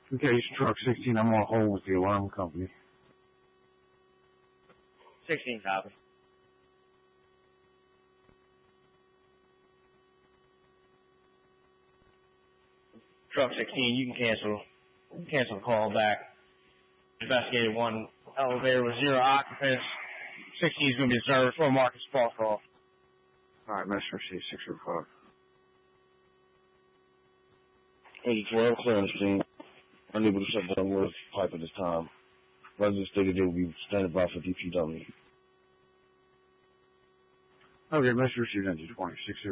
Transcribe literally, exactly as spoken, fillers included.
Okay, truck sixteen, I'm on hold with the alarm company. sixteen copy. Truck sixteen, you can cancel cancel the call back. Investigated one elevator with zero occupants. sixteen is going to be reserved for Marcus Falk call. All right, Master C six or five. eighty twelve, clearance team. Unable to shut down West pipe at this time. Residents stated they will be standing by for D P W. Okay, Master C ninety twenty six